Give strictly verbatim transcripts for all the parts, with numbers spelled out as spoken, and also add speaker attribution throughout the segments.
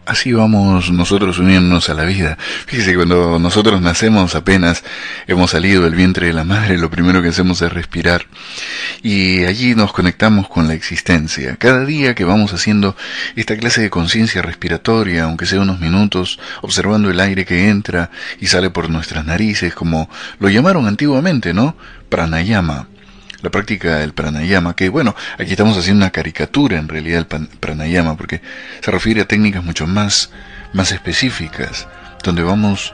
Speaker 1: Así vamos nosotros uniéndonos a la vida. Fíjese, cuando nosotros nacemos apenas hemos salido del vientre de la madre, lo primero que hacemos es respirar. Y allí nos conectamos con la existencia. Cada día que vamos haciendo esta clase de conciencia respiratoria, aunque sea unos minutos, observando el aire que entra y sale por nuestras narices, como lo llamaron antiguamente, ¿no? Pranayama. La práctica del pranayama, que bueno, aquí estamos haciendo una caricatura en realidad del pranayama, porque se refiere a técnicas mucho más, más específicas, donde vamos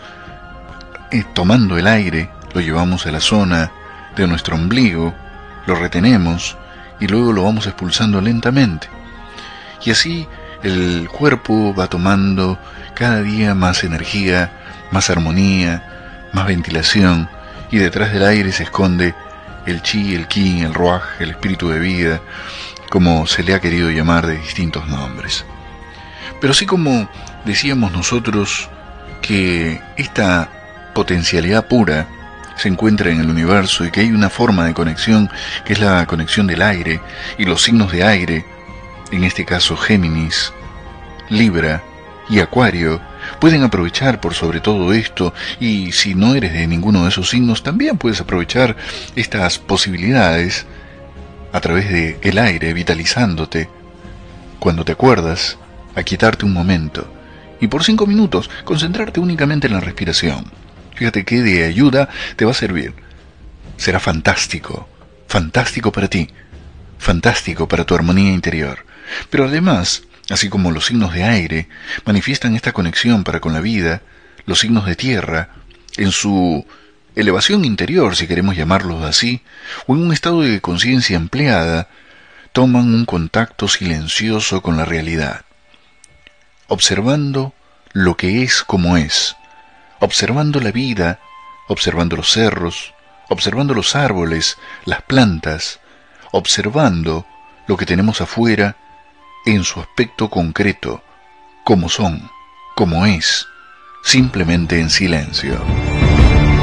Speaker 1: eh, tomando el aire, lo llevamos a la zona de nuestro ombligo, lo retenemos y luego lo vamos expulsando lentamente. Y así el cuerpo va tomando cada día más energía, más armonía, más ventilación, y detrás del aire se esconde el chi, el ki, el ruaj, el espíritu de vida, como se le ha querido llamar de distintos nombres. Pero así como decíamos nosotros que esta potencialidad pura se encuentra en el universo y que hay una forma de conexión que es la conexión del aire y los signos de aire, en este caso Géminis, Libra y Acuario, pueden aprovechar por sobre todo esto, y si no eres de ninguno de esos signos, también puedes aprovechar estas posibilidades a través de el aire, vitalizándote. Cuando te acuerdas, aquietarte un momento, y por cinco minutos concentrarte únicamente en la respiración. Fíjate que de ayuda te va a servir. Será fantástico, fantástico para ti, fantástico para tu armonía interior. Pero además, así como los signos de aire manifiestan esta conexión para con la vida, los signos de tierra, en su elevación interior, si queremos llamarlos así, o en un estado de conciencia ampliada, toman un contacto silencioso con la realidad, observando lo que es como es, observando la vida, observando los cerros, observando los árboles, las plantas, observando lo que tenemos afuera, en su aspecto concreto, como son, como es, simplemente en silencio.